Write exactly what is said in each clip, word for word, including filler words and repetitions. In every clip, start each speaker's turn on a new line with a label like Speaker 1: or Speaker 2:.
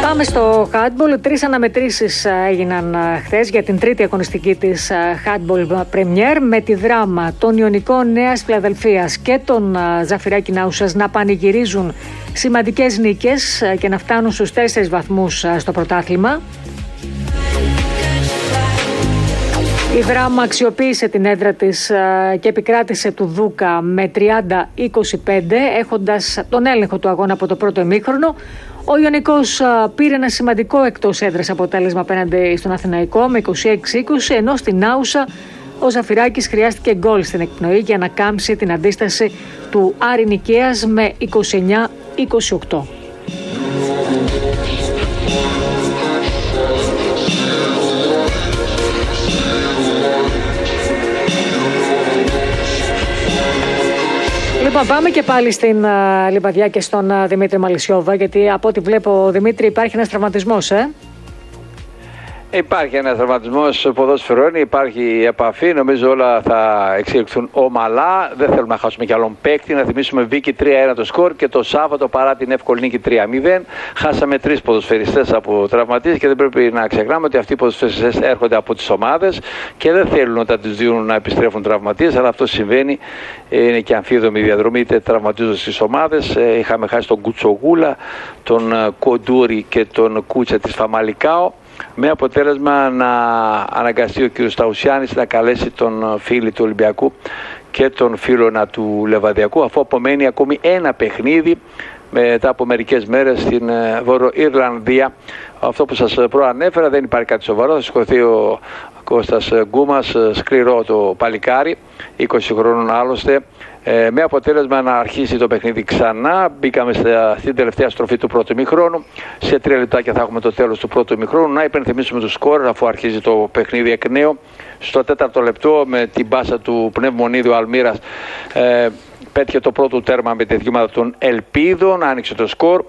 Speaker 1: Πάμε στο handball. Τρεις αναμετρήσεις έγιναν χθες για την τρίτη αγωνιστική της handball Premier, με τη Δράμα, τον Ιωνικό Νέας Φιλαδελφίας και τον Ζαφυράκι Νάουσας να πανηγυρίζουν σημαντικές νίκες και να φτάνουν στους τέσσερις βαθμούς στο πρωτάθλημα. Η Δράμα αξιοποίησε την έδρα της και επικράτησε του Δούκα με τριάντα είκοσι πέντε, έχοντας τον έλεγχο του αγώνα από το πρώτο ημίχρονο. Ο Ιωνικός πήρε ένα σημαντικό εκτός έδρας αποτέλεσμα απέναντι στον Αθηναϊκό με είκοσι έξι είκοσι, ενώ στην Άουσα ο Ζαφυράκης χρειάστηκε γκολ στην εκπνοή για να κάμψει την αντίσταση του Άρη Νικαίας με είκοσι εννιά είκοσι οκτώ. Λοιπόν, πάμε και πάλι στην uh, Λιβαδιά και στον uh, Δημήτρη Μαλισσιώβα, γιατί από ό,τι βλέπω, Δημήτρη, υπάρχει ένας τραυματισμός, ε?
Speaker 2: Υπάρχει ένας τραυματισμός ποδοσφαιρών, υπάρχει η επαφή, νομίζω όλα θα εξελιχθούν ομαλά. Δεν θέλουμε να χάσουμε κι άλλον παίκτη. Να θυμίσουμε Βίκη τρία ένα το σκορ και το Σάββατο παρά την εύκολη νίκη τρία μηδέν. Χάσαμε τρεις ποδοσφαιριστές από τραυματίες και δεν πρέπει να ξεχνάμε ότι αυτοί οι ποδοσφαιριστές έρχονται από τις ομάδες και δεν θέλουν όταν τους δίνουν να επιστρέφουν τραυματίες, αλλά αυτό συμβαίνει. Είναι και αμφίδομη διαδρομή, είτε τραυματίζονται στις ομάδες. Είχαμε χάσει τον Κουτσογούλα, τον Κοντούρη και τον Κούτσα της Φαμαλικάο, με αποτέλεσμα να αναγκαστεί ο κ. Σταουσιάνης να καλέσει τον φίλο του Ολυμπιακού και τον φίλο του Λεβαδιακού, αφού απομένει ακόμη ένα παιχνίδι μετά από μερικές μέρες στην Βόρειο Ιρλανδία. Αυτό που σας προανέφερα, δεν υπάρχει κάτι σοβαρό. Θα σηκωθεί ο Κώστας Γκούμας, σκληρό το παλικάρι, είκοσι χρόνων άλλωστε, Ε, με αποτέλεσμα να αρχίσει το παιχνίδι ξανά. Μπήκαμε στα, στην τελευταία στροφή του πρώτου ημιχρόνου. Σε τρία λεπτάκια θα έχουμε το τέλος του πρώτου ημιχρόνου. Να υπενθυμίσουμε τους σκόρ αφού αρχίζει το παιχνίδι εκ νέου. Στο τέταρτο λεπτό, με την πάσα του Πνευμονίδου Αλμύρας, ε, πέτυχε το πρώτο τέρμα με τη διομάδα των Ελπίδων. Άνοιξε το σκορ.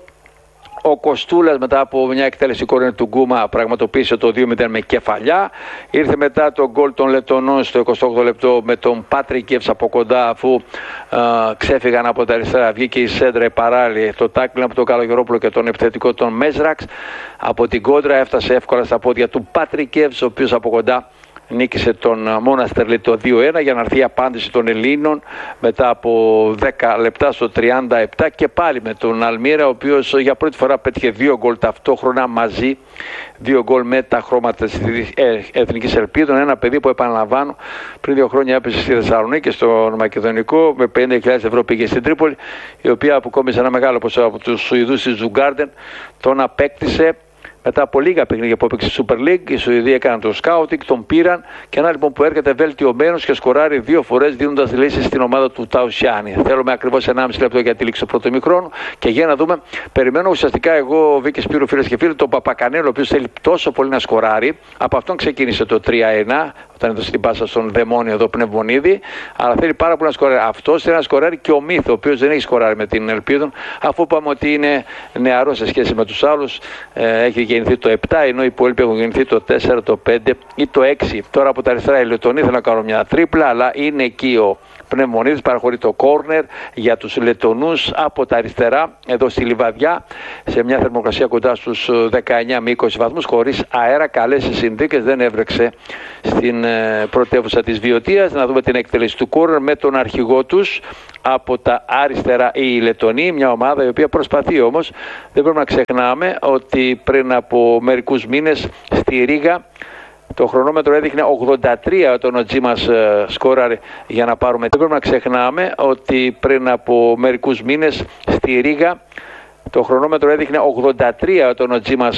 Speaker 2: Ο Κοστούλας μετά από μια εκτέλεση κόρνερ του Γκούμα πραγματοποίησε το δύο μηδέν με κεφαλιά. Ήρθε μετά το γκολ των Λετωνών στο εικοστό όγδοο λεπτό με τον Πάτρικεβς από κοντά, αφού α, ξέφυγαν από τα αριστερά. Βγήκε η Σέντρα παράλληλη, το τάκλινγκ από τον Καλογερόπουλο και τον επιθετικό των Μέζραξ. Από την κόντρα έφτασε εύκολα στα πόδια του Πάτρικεβς, ο οποίος από κοντά νίκησε τον Μόναστερλι το δύο ένα για να έρθει η απάντηση των Ελλήνων μετά από δέκα λεπτά στο τριάντα επτά, και πάλι με τον Αλμύρα, ο οποίος για πρώτη φορά πέτυχε δύο γκολ ταυτόχρονα μαζί, δύο γκολ με τα χρώματα της Εθνικής Ελπίδων. Ένα παιδί που, επαναλαμβάνω, πριν δύο χρόνια έπεσε στη Θεσσαλονίκη στον Μακεδονικό, με πενήντα χιλιάδες ευρώ πήγε στην Τρίπολη, η οποία αποκόμισε ένα μεγάλο ποσό από τους Σουηδούς της Ζουγκάρντεν, τον απέκτησε. Μετά από λίγα παιχνίδια που έπαιξε Super League, οι Σουηδοί έκαναν το σκάουτινγκ, τον πήραν, και ένα λοιπόν που έρχεται βελτιωμένος και σκοράρει δύο φορές, δίνοντας λύσεις στην ομάδα του Ταουσιάνη. Θέλουμε ακριβώς ενάμιση λεπτό για τη λήξη του πρώτου ημιχρόνου και για να δούμε. Περιμένω ουσιαστικά εγώ, Βίκη Σπύρου, φίλες και φίλοι, τον Παπακανέλο, ο οποίος θέλει τόσο πολύ να σκοράρει. Από αυτόν ξεκίνησε το τρία ένα, όταν έδωσε την πάσα στον Δαιμόνιο εδώ Πνευμονίδη, αλλά θέλει πάρα πολύ να σκοράρει. Αυτός θέλει να σκοράρει και ο Μύθο, ο οποίος δεν έχει σκοράρει με την Ελπίδων, αφού είπαμε ότι είναι νεαρός σε σχέση με τους άλλους. Ε, έχει γεννηθεί το επτά, ενώ οι υπόλοιποι έχουν γεννηθεί το τέσσερα, το πέντε ή το έξι. Τώρα από τα αριστερά οι Λετωνοί θέλουν να κάνουν μια τρίπλα, αλλά είναι εκεί ο Πνευμονίδης, παραχωρεί το κόρνερ για τους Λετωνούς από τα αριστερά, εδώ στη Λιβαδιά, σε μια θερμοκρασία κοντά στους δεκαεννιά με είκοσι βαθμούς, χωρίς αέρα, καλές συνθήκες, δεν έβρεξε στην πρωτεύουσα της Βιωτίας. Να δούμε την εκτέλεση του κόρνερ με τον αρχηγό τους από τα αριστερά οι Λετωνοί, μια ομάδα η οποία προσπαθεί όμως. Δεν πρέπει να ξεχνάμε ότι πριν από μερικούς μήνες στη Ρήγα το χρονόμετρο έδειχνε ογδόντα τρία όταν ο Τζίμας uh, σκόραρε για να πάρουμε. Δεν πρέπει να ξεχνάμε ότι πριν από μερικούς μήνες στη Ρήγα το χρονόμετρο έδειχνε ογδόντα τρία όταν ο Τζίμας